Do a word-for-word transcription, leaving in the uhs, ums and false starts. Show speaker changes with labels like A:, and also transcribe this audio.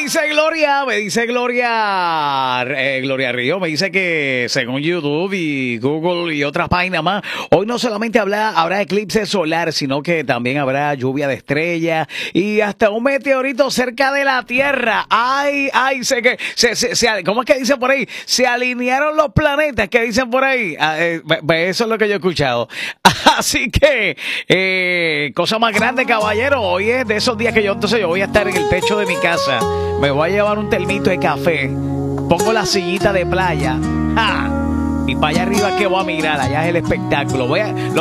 A: dice Gloria, me dice Gloria, eh, Gloria Río, me dice que según YouTube y Google y otras páginas más, hoy no solamente habrá, habrá eclipse solar, sino que también habrá lluvia de estrellas y hasta un meteorito cerca de la Tierra. Ay, ay, sé que, se, se, se, ¿cómo es que dicen por ahí? Se alinearon los planetas, que dicen por ahí. Ah, eh, eso es lo que yo he escuchado. Así que, eh, cosa más grande, caballero. Hoy es de esos días que yo, entonces yo voy a estar en el techo de mi casa. Me voy a llevar un termito de café. Pongo la sillita de playa. ¡Ja! Y para allá arriba que voy a mirar. Allá es el espectáculo. Voy a, lo